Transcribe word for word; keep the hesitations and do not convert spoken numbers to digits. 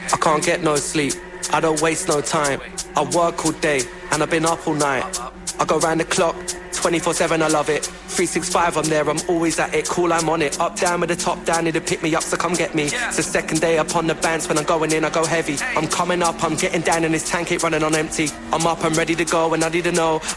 I can't get no sleep, I don't waste no time. I work all day and I've been up all night. I go round the clock, twenty-four seven, I love it. three sixty-five, I'm there, I'm always at it. Cool, I'm on it. Up, down with the top down, need to pick me up, so come get me. It's the second day up on the bounce, when I'm going in, I go heavy. I'm coming up, I'm getting down in this tank, it running on empty. I'm up, I'm ready to go, and I need to know